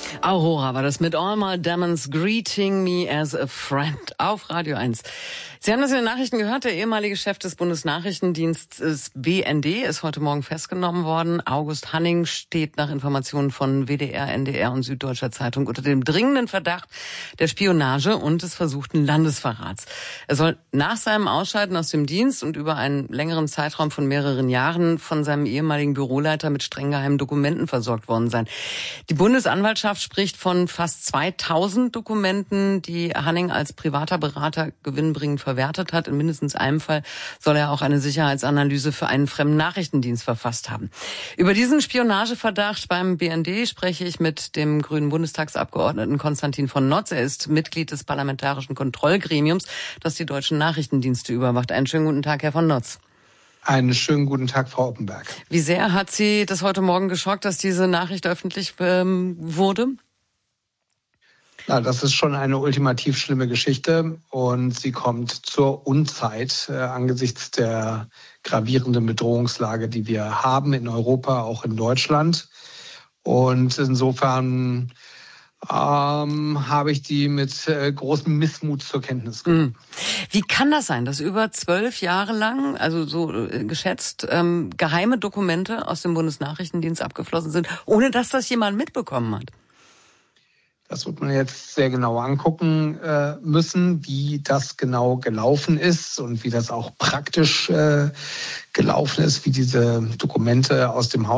Aurora war das mit All My Demons Greeting Me as a Friend auf Radio 1. Sie haben das in den Nachrichten gehört, der ehemalige Chef des Bundesnachrichtendienstes BND ist heute Morgen festgenommen worden. August Hanning steht nach Informationen von WDR, NDR und Süddeutscher Zeitung unter dem dringenden Verdacht der Spionage und des versuchten Landesverrats. Er soll nach seinem Ausscheiden aus dem Dienst und über einen längeren Zeitraum von mehreren Jahren von seinem ehemaligen Büroleiter mit streng geheimen Dokumenten versorgt worden sein. Die Bundesanwaltschaft spricht von fast 2000 Dokumenten, die Hanning als privater Berater gewinnbringend verwertet hat. In mindestens einem Fall soll er auch eine Sicherheitsanalyse für einen fremden Nachrichtendienst verfasst haben. Über diesen Spionageverdacht beim BND spreche ich mit dem grünen Bundestagsabgeordneten Konstantin von Notz. Er ist Mitglied des Parlamentarischen Kontrollgremiums, das die deutschen Nachrichtendienste überwacht. Einen schönen guten Tag, Herr von Notz. Einen schönen guten Tag, Frau Oppenberg. Wie sehr hat Sie das heute Morgen geschockt, dass diese Nachricht öffentlich wurde? Na, das ist schon eine ultimativ schlimme Geschichte und sie kommt zur Unzeit angesichts der gravierenden Bedrohungslage, die wir haben in Europa, auch in Deutschland. Und insofern habe ich die mit großem Missmut zur Kenntnis genommen. Wie kann das sein, dass über 12 Jahre lang, also so geschätzt, geheime Dokumente aus dem Bundesnachrichtendienst abgeflossen sind, ohne dass das jemand mitbekommen hat? Das wird man jetzt sehr genau angucken müssen, wie das genau gelaufen ist und wie das auch praktisch gelaufen ist, wie diese Dokumente aus dem